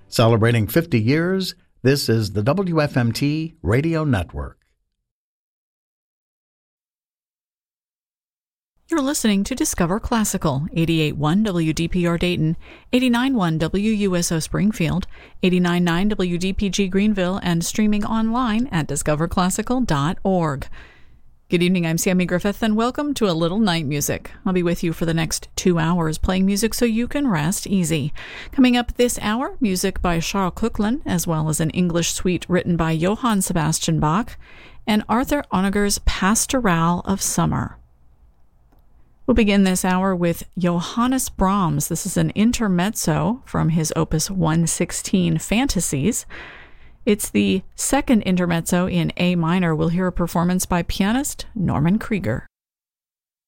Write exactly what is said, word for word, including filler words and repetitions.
Celebrating fifty years, this is the W F M T Radio Network. You're listening to Discover Classical, eighty-eight point one W D P R Dayton, eighty-nine point one W U S O Springfield, eighty-nine point nine W D P G Greenville, and streaming online at discover classical dot org. Good evening, I'm Sammy Griffith, and welcome to A Little Night Music. I'll be with you for the next two hours playing music so you can rest easy. Coming up this hour, music by Charles Koechlin, as well as an English suite written by Johann Sebastian Bach, and Arthur Honegger's Pastoral of Summer. We'll begin this hour with Johannes Brahms. This is an intermezzo from his opus one sixteen, Fantasies. It's the second intermezzo in A minor. We'll hear a performance by pianist Norman Krieger.